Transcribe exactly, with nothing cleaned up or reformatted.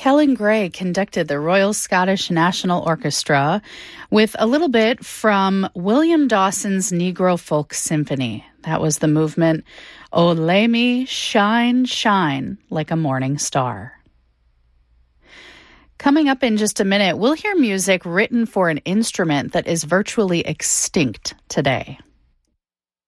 Helen Gray conducted the Royal Scottish National Orchestra with a little bit from William Dawson's Negro Folk Symphony. That was the movement, "O Lay Me Shine, Shine Like a Morning Star." Coming up in just a minute, we'll hear music written for an instrument that is virtually extinct today.